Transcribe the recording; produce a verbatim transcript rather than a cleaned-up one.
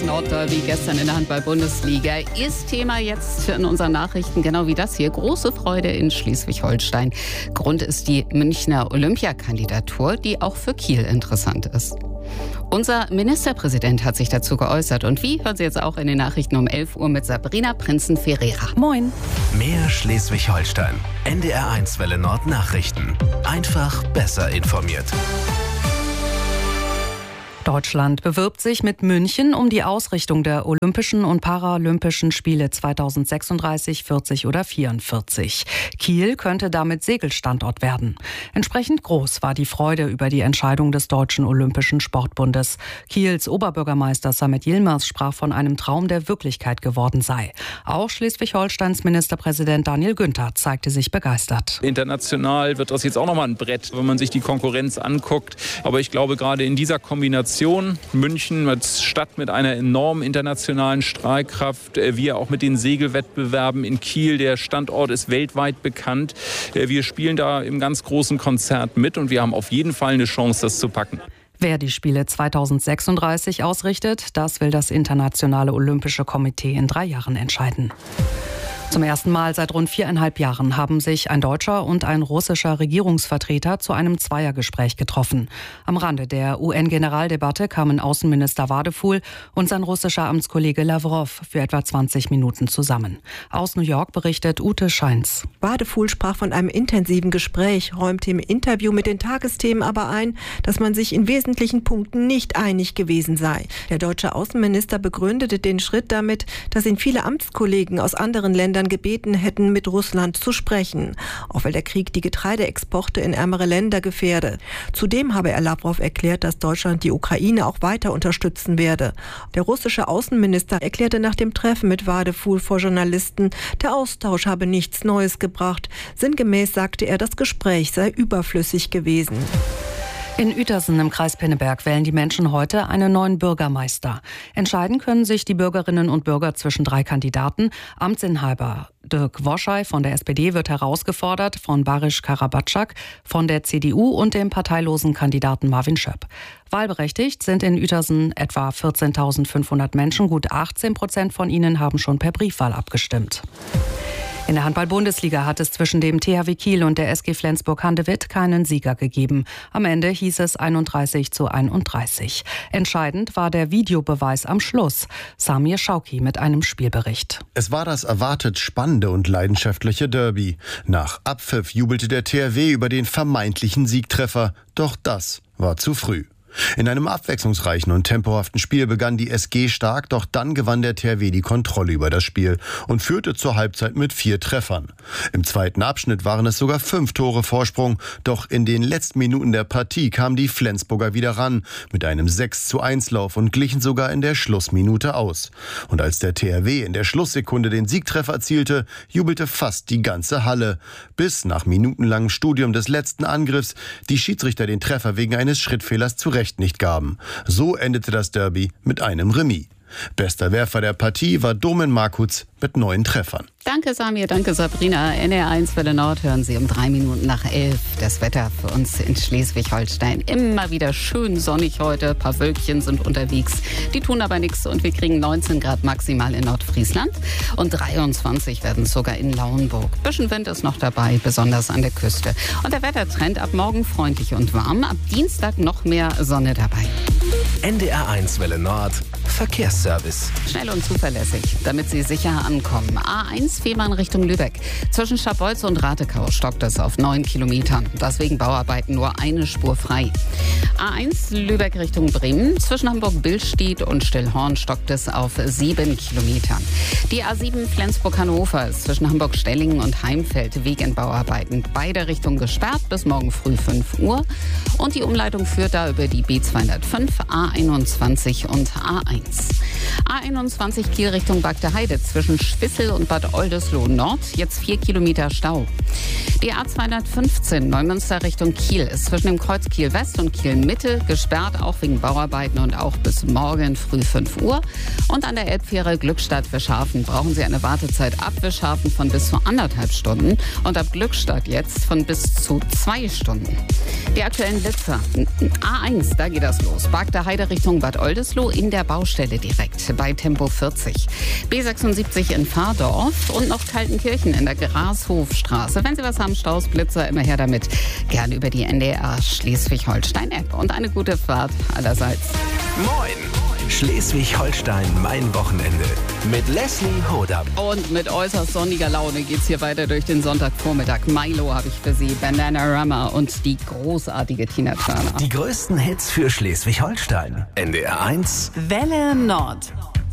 Nordderby gestern in der Handball-Bundesliga ist Thema jetzt in unseren Nachrichten, genau wie das hier. Große Freude in Schleswig-Holstein. Grund ist die Münchner Olympiakandidatur, die auch für Kiel interessant ist. Unser Ministerpräsident hat sich dazu geäußert. Und wie, hören Sie jetzt auch in den Nachrichten um elf Uhr mit Sabrina Prinzen-Ferreira. Moin. Mehr Schleswig-Holstein. N D R eins Welle Nord Nachrichten. Einfach besser informiert. Deutschland bewirbt sich mit München um die Ausrichtung der Olympischen und Paralympischen Spiele zweitausendsechsunddreißig, vierzig oder vierundvierzig. Kiel könnte damit Segelstandort werden. Entsprechend groß war die Freude über die Entscheidung des Deutschen Olympischen Sportbundes. Kiels Oberbürgermeister Samet Yilmaz sprach von einem Traum, der Wirklichkeit geworden sei. Auch Schleswig-Holsteins Ministerpräsident Daniel Günther zeigte sich begeistert. International wird das jetzt auch nochmal ein Brett, wenn man sich die Konkurrenz anguckt. Aber ich glaube, gerade in dieser Kombination München als Stadt mit einer enormen internationalen Strahlkraft, wir auch mit den Segelwettbewerben in Kiel, der Standort ist weltweit bekannt. Wir spielen da im ganz großen Konzert mit und wir haben auf jeden Fall eine Chance, das zu packen. Wer die Spiele zweitausendsechsunddreißig ausrichtet, das will das Internationale Olympische Komitee in drei Jahren entscheiden. Zum ersten Mal seit rund viereinhalb Jahren haben sich ein deutscher und ein russischer Regierungsvertreter zu einem Zweiergespräch getroffen. Am Rande der U N-Generaldebatte kamen Außenminister Wadephul und sein russischer Amtskollege Lawrow für etwa zwanzig Minuten zusammen. Aus New York berichtet Ute Scheins. Wadephul sprach von einem intensiven Gespräch, räumte im Interview mit den Tagesthemen aber ein, dass man sich in wesentlichen Punkten nicht einig gewesen sei. Der deutsche Außenminister begründete den Schritt damit, dass ihn viele Amtskollegen aus anderen Ländern gebeten hätten, mit Russland zu sprechen, auch weil der Krieg die Getreideexporte in ärmere Länder gefährde. Zudem habe er Lawrow erklärt, dass Deutschland die Ukraine auch weiter unterstützen werde. Der russische Außenminister erklärte nach dem Treffen mit Wadephul vor Journalisten, der Austausch habe nichts Neues gebracht. Sinngemäß sagte er, das Gespräch sei überflüssig gewesen. In Uetersen im Kreis Pinneberg wählen die Menschen heute einen neuen Bürgermeister. Entscheiden können sich die Bürgerinnen und Bürger zwischen drei Kandidaten. Amtsinhaber Dirk Woschei von der S P D wird herausgefordert von Barisch Karabatschak von der C D U und dem parteilosen Kandidaten Marvin Schöpp. Wahlberechtigt sind in Uetersen etwa vierzehntausendfünfhundert Menschen. Gut achtzehn Prozent von ihnen haben schon per Briefwahl abgestimmt. In der Handball-Bundesliga hat es zwischen dem T H W Kiel und der S G Flensburg-Handewitt keinen Sieger gegeben. Am Ende hieß es einunddreißig zu einunddreißig. Entscheidend war der Videobeweis am Schluss. Samir Schauki mit einem Spielbericht. Es war das erwartet spannende und leidenschaftliche Derby. Nach Abpfiff jubelte der T H W über den vermeintlichen Siegtreffer. Doch das war zu früh. In einem abwechslungsreichen und tempohaften Spiel begann die S G stark, doch dann gewann der T H W die Kontrolle über das Spiel und führte zur Halbzeit mit vier Treffern. Im zweiten Abschnitt waren es sogar fünf Tore Vorsprung, doch in den letzten Minuten der Partie kamen die Flensburger wieder ran mit einem sechs zu eins Lauf und glichen sogar in der Schlussminute aus. Und als der T H W in der Schlusssekunde den Siegtreffer erzielte, jubelte fast die ganze Halle, bis nach minutenlangem Studium des letzten Angriffs die Schiedsrichter den Treffer wegen eines Schrittfehlers zurecht nicht gaben. So endete das Derby mit einem Remis. Bester Werfer der Partie war Domen Markutz mit neun Treffern. Danke Samir, danke Sabrina. N R eins Welle Nord hören Sie um drei Minuten nach elf. Das Wetter für uns in Schleswig-Holstein. Immer wieder schön sonnig heute. Ein paar Wölkchen sind unterwegs. Die tun aber nichts und wir kriegen neunzehn Grad maximal in Nordfriesland. Und dreiundzwanzig werden es sogar in Lauenburg. Bisschen Wind ist noch dabei, besonders an der Küste. Und der Wettertrend ab morgen freundlich und warm. Ab Dienstag noch mehr Sonne dabei. N D R eins Welle Nord Verkehrsservice. Schnell und zuverlässig, damit Sie sicher ankommen. A eins Fehmarn Richtung Lübeck. Zwischen Scharbeutz und Ratekau stockt es auf neun Kilometern. Deswegen Bauarbeiten nur eine Spur frei. A eins Lübeck Richtung Bremen. Zwischen Hamburg-Billstedt und Stillhorn stockt es auf sieben Kilometern. Die A sieben Flensburg-Hannover ist zwischen Hamburg-Stellingen und Heimfeld Weg in Bauarbeiten. Beide Richtungen gesperrt bis morgen früh fünf Uhr. Und die Umleitung führt da über die B zweihundertfünf, A einundzwanzig und A eins. A einundzwanzig Kiel Richtung Bagdeheide zwischen Schwissel und Bad Oldesloe Nord. Jetzt vier Kilometer Stau. Die A zweihundertfünfzehn Neumünster Richtung Kiel ist zwischen dem Kreuz Kiel West und Kiel Mitte gesperrt, auch wegen Bauarbeiten und auch bis morgen früh fünf Uhr. Und an der Elbfähre Glückstadt-Wischhafen brauchen Sie eine Wartezeit ab Wischhafen von bis zu anderthalb Stunden und ab Glückstadt jetzt von bis zu zwei Stunden. Die aktuellen Blitzer. A eins, da geht das los. Bagdeheide Richtung Bad Oldesloe in der Baustelle direkt. Stadtmarkt bei Tempo vierzig. B sechsundsiebzig in Pfarrdorf und noch Kaltenkirchen in der Grashofstraße. Wenn Sie was haben, Staus, Blitzer, immer her damit. Gerne über die N D R Schleswig-Holstein-App. Und eine gute Fahrt allerseits. Moin! Schleswig-Holstein, mein Wochenende. Mit Leslie Hodam. Und mit äußerst sonniger Laune geht's hier weiter durch den Sonntagvormittag. Milo habe ich für Sie, Bananarama und die großartige Tina Turner. Die größten Hits für Schleswig-Holstein. N D R eins. Welle Nord.